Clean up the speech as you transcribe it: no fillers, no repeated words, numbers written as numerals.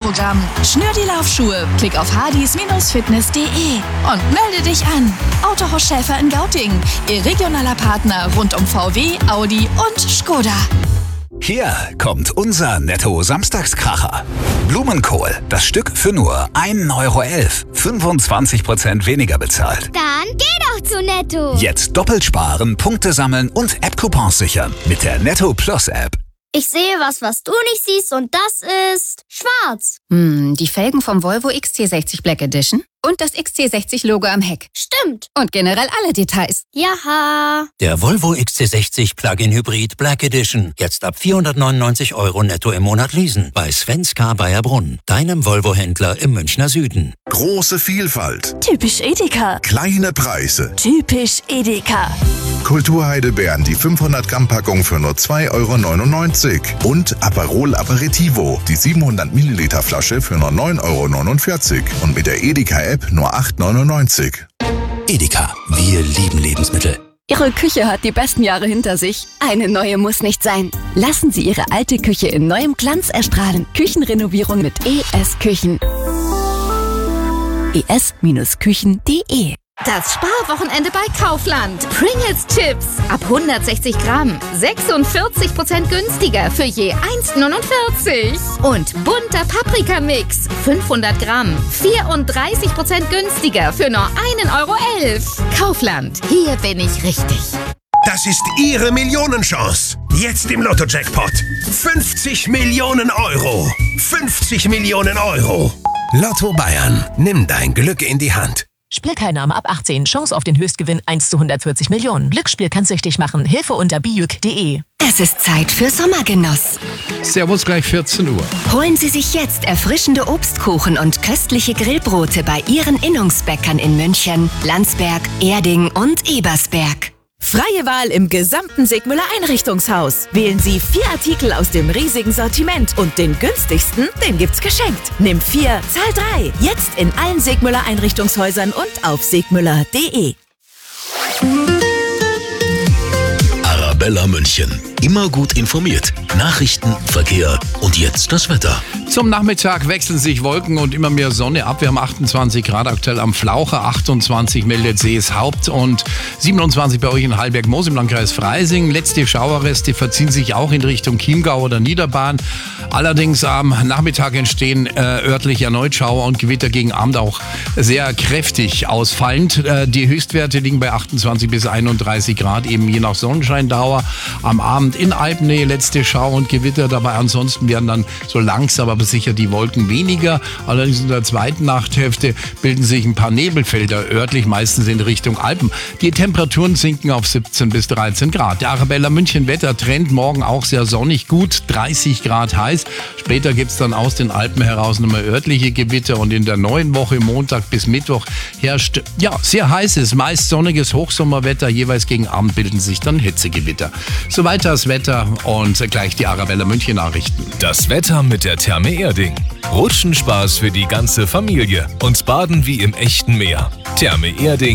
Programm. Schnür die Laufschuhe, klick auf hardys-fitness.de und melde dich an. Autohaus Schäfer in Gauting, Ihr regionaler Partner rund um VW, Audi und Skoda. Hier kommt unser Netto-Samstagskracher. Blumenkohl, das Stück für nur 1,11 Euro. 25% weniger bezahlt. Dann geh doch zu Netto. Jetzt doppelt sparen, Punkte sammeln und App-Coupons sichern mit der Netto Plus App. Ich sehe was du nicht siehst und das ist schwarz. Die Felgen vom Volvo XC60 Black Edition und das XC60-Logo am Heck. Stimmt. Und generell alle Details. Jaha. Der Volvo XC60 Plug-in Hybrid Black Edition. Jetzt ab 499 € netto im Monat leasen. Bei Svenska Baierbrunn, deinem Volvo-Händler im Münchner Süden. Große Vielfalt. Typisch Edeka. Kleine Preise. Typisch Edeka. Kulturheidelbeeren, die 500 Gramm Packung für nur 2,99 € und Aperol Aperitivo, die 700 Milliliter Flasche für nur 9,49 € und mit der Edeka-App nur 8,99 €. Edeka, wir lieben Lebensmittel. Ihre Küche hat die besten Jahre hinter sich. Eine neue muss nicht sein. Lassen Sie Ihre alte Küche in neuem Glanz erstrahlen. Küchenrenovierung mit ES Küchen. es-küchen.de. Das Sparwochenende bei Kaufland. Pringles Chips ab 160 Gramm. 46% günstiger für je 1,49. Und bunter Paprikamix. 500 Gramm. 34% günstiger für nur 1,11 €. Kaufland. Hier bin ich richtig. Das ist Ihre Millionenchance. Jetzt im Lotto-Jackpot. 50 Millionen €. 50 Millionen €. Lotto Bayern. Nimm dein Glück in die Hand. Spielteilnahme ab 18. Chance auf den Höchstgewinn 1 zu 140 Millionen. Glücksspiel kann süchtig machen. Hilfe unter bijuk.de. Es ist Zeit für Sommergenuss. Servus, gleich 14 Uhr. Holen Sie sich jetzt erfrischende Obstkuchen und köstliche Grillbrote bei Ihren Innungsbäckern in München, Landsberg, Erding und Ebersberg. Freie Wahl im gesamten Sigmüller Einrichtungshaus. Wählen Sie 4 Artikel aus dem riesigen Sortiment und den günstigsten, den gibt's geschenkt. Nimm 4, zahl 3. Jetzt in allen Sigmüller Einrichtungshäusern und auf sigmüller.de. Arabella München. Immer gut informiert. Nachrichten, Verkehr und jetzt das Wetter. Zum Nachmittag wechseln sich Wolken und immer mehr Sonne ab. Wir haben 28 Grad aktuell am Flaucher, 28 meldet Seeshaupt und 27 bei euch in Heilberg-Moos im Landkreis Freising. Letzte Schauerreste verziehen sich auch in Richtung Chiemgau oder Niederbahn. Allerdings am Nachmittag entstehen örtlich erneut Schauer und Gewitter gegen Abend auch sehr kräftig ausfallend. Die Höchstwerte liegen bei 28 bis 31 Grad, eben je nach Sonnenscheindauer. Am Abend in Alpennähe letzte Schauer und Gewitter dabei. Ansonsten werden dann so langsam aber sicher die Wolken weniger. Allerdings in der zweiten Nachthälfte bilden sich ein paar Nebelfelder örtlich, meistens in Richtung Alpen. Die Temperaturen sinken auf 17 bis 13 Grad. Der Arabella München Wettertrend morgen auch sehr sonnig, gut 30 Grad heiß. Später gibt es dann aus den Alpen heraus nochmal örtliche Gewitter und in der neuen Woche, Montag bis Mittwoch, herrscht sehr heißes, meist sonniges Hochsommerwetter. Jeweils gegen Abend bilden sich dann Hitzegewitter. Soweit das Wetter und gleich die Arabella München Nachrichten. Das Wetter mit der Therme Erding. Rutschenspaß für die ganze Familie und Baden wie im echten Meer. Therme Erding.